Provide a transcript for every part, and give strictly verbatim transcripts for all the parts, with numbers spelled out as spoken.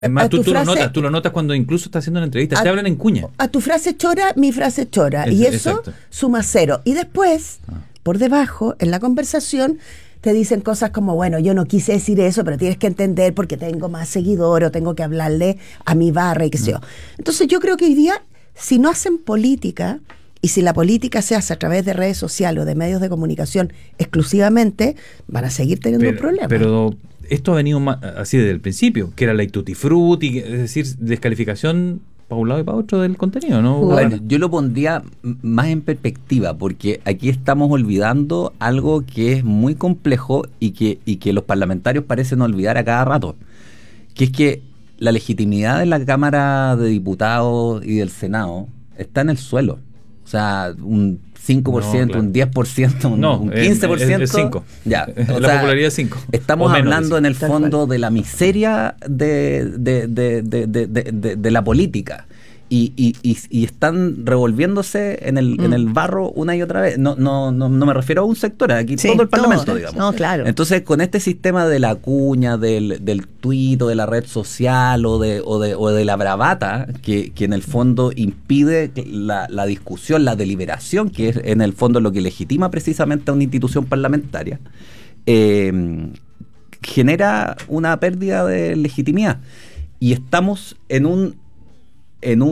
Es más, a tú, tu tú frase, lo notas, tú lo notas cuando incluso estás haciendo una entrevista, a, te hablan en cuña. A tu frase chora, mi frase chora. Es, y eso exacto. suma cero. Y después, Ah. por debajo, en la conversación, te dicen cosas como, bueno, yo no quise decir eso, pero tienes que entender porque tengo más seguidores o tengo que hablarle a mi barra y qué sé yo. Entonces yo creo que hoy día, si no hacen política, y si la política se hace a través de redes sociales o de medios de comunicación exclusivamente, van a seguir teniendo pero, problemas. Pero esto ha venido más, así desde el principio, que era la tutti frutti, es decir, descalificación para un lado y para otro del contenido, ¿no? Bueno, yo lo pondría más en perspectiva, porque aquí estamos olvidando algo que es muy complejo y que, y que los parlamentarios parecen olvidar a cada rato, que es que la legitimidad de la Cámara de Diputados y del Senado está en el suelo. O sea, un cinco por ciento, no, claro. un diez por ciento, un, no, un quince por ciento. Es cinco. Ya, o la sea, popularidad es cinco. Estamos hablando en el fondo de la miseria de, de, de, de, de, de, de, de la política. Y, y, y, y están revolviéndose en el, mm. en el barro una y otra vez. No, no, no, no me refiero a un sector, aquí sí, todo el Parlamento, no, digamos. No, claro. Entonces, con este sistema de la cuña, del, del tuit o de la red social o de, o de, o de la bravata, que, que en el fondo impide la, la discusión, la deliberación, que es en el fondo lo que legitima precisamente a una institución parlamentaria, eh, genera una pérdida de legitimidad. Y estamos en un en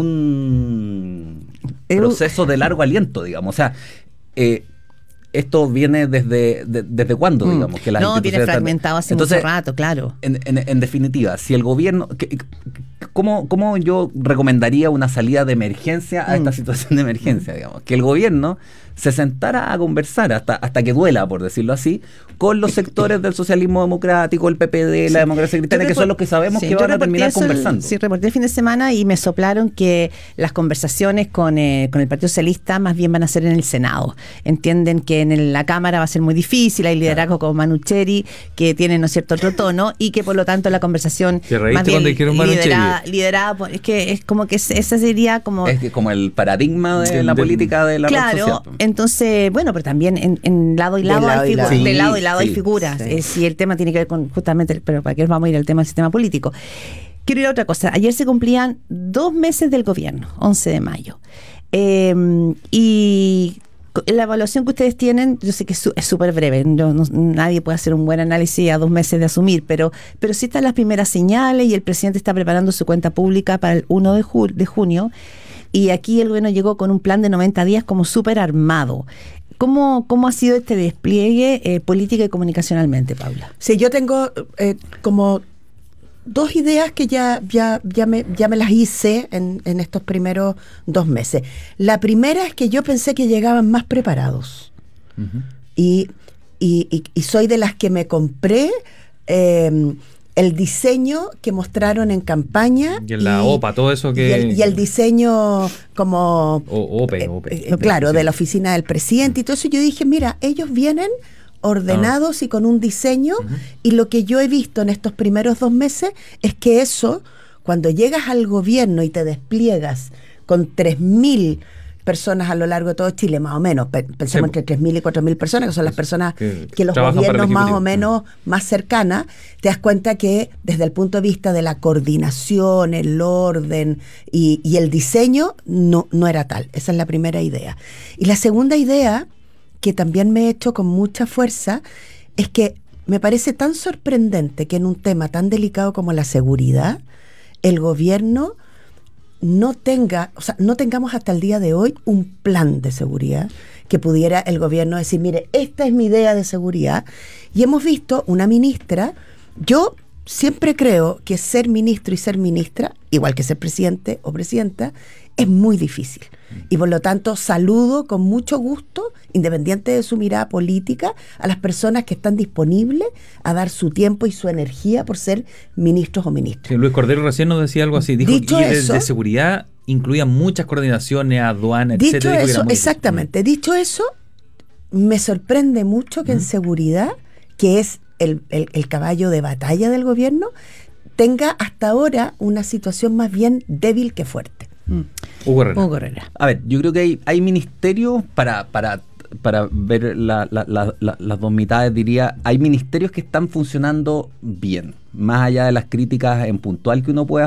un proceso de largo aliento, digamos. O sea, eh, esto viene desde de, desde cuándo, mm. digamos. Que las no, viene fragmentado hace Entonces, mucho rato, claro. En, en, en definitiva, si el gobierno... Que, ¿cómo, ¿Cómo yo recomendaría una salida de emergencia a mm. esta situación de emergencia, digamos? Que el gobierno se sentara a conversar, hasta, hasta que duela, por decirlo así, con los sectores del socialismo democrático, el P P D, sí. la democracia cristiana, que son los que sabemos sí, que van a terminar conversando. El, sí, reporté el fin de semana y me soplaron que las conversaciones con, eh, con el Partido Socialista más bien van a ser en el Senado. Entienden que en el, la Cámara va a ser muy difícil, hay liderazgo claro. como Manucheri, que tienen, ¿no es cierto?, otro tono, y que por lo tanto la conversación más bien liderada, liderada por, es que es como que esa sería como... Es que como el paradigma de, de la de, política de la claro, red social. Entonces, bueno, pero también en, en lado y lado, lado hay figuras. Sí, de lado y lado sí, hay figuras. Sí. Eh, si el tema tiene que ver con justamente, pero para qué vamos a ir al tema del sistema político. Quiero ir a otra cosa. Ayer se cumplían dos meses del gobierno, once de mayo. Eh, y la evaluación que ustedes tienen, yo sé que es súper breve, no, no, nadie puede hacer un buen análisis a dos meses de asumir, pero, pero sí están las primeras señales y el presidente está preparando su cuenta pública para el primero de, ju- de junio. Y aquí el gobierno llegó con un plan de noventa días como súper armado. ¿Cómo, ¿Cómo ha sido este despliegue eh, política y comunicacionalmente, Paula? Sí, yo tengo eh, como dos ideas que ya, ya, ya, me, ya me las hice en, en estos primeros dos meses. La primera es que yo pensé que llegaban más preparados. Uh-huh. Y, y, y, y soy de las que me compré... Eh, el diseño que mostraron en campaña. Y en la y, O P A, todo eso que... Y el, y el diseño como... O, OPE, OPE. Eh, claro, de la oficina del presidente y todo eso. Yo dije, mira, ellos vienen ordenados ah. y con un diseño, uh-huh. y lo que yo he visto en estos primeros dos meses es que eso, cuando llegas al gobierno y te despliegas con tres mil personas a lo largo de todo Chile, más o menos, pensemos sí. entre tres mil y cuatro mil personas, que son las personas que, que los gobiernos más o menos más cercanas, te das cuenta que desde el punto de vista de la coordinación, el orden y, y el diseño, no, no era tal. Esa es la primera idea. Y la segunda idea, que también me he hecho con mucha fuerza, es que me parece tan sorprendente que en un tema tan delicado como la seguridad, el gobierno no tenga, o sea, no tengamos hasta el día de hoy un plan de seguridad que pudiera el gobierno decir, mire, esta es mi idea de seguridad. Y hemos visto una ministra, yo siempre creo que ser ministro y ser ministra, igual que ser presidente o presidenta, es muy difícil. Y por lo tanto saludo con mucho gusto, independiente de su mirada política, a las personas que están disponibles a dar su tiempo y su energía por ser ministros o ministras. Sí, Luis Cordero recién nos decía algo así, dijo dicho que eso, de seguridad incluía muchas coordinaciones, aduanas, dicho etcétera. Eso, exactamente, difícil. Dicho eso, me sorprende mucho que uh-huh. en seguridad, que es el, el, el caballo de batalla del gobierno, tenga hasta ahora una situación más bien débil que fuerte. Mm. Hugo Herrera. Hugo Herrera. A ver, yo creo que hay, hay ministerios para, para, para ver la, la, la, la, las dos mitades, diría, hay ministerios que están funcionando bien. más allá de las críticas en puntual que uno pueda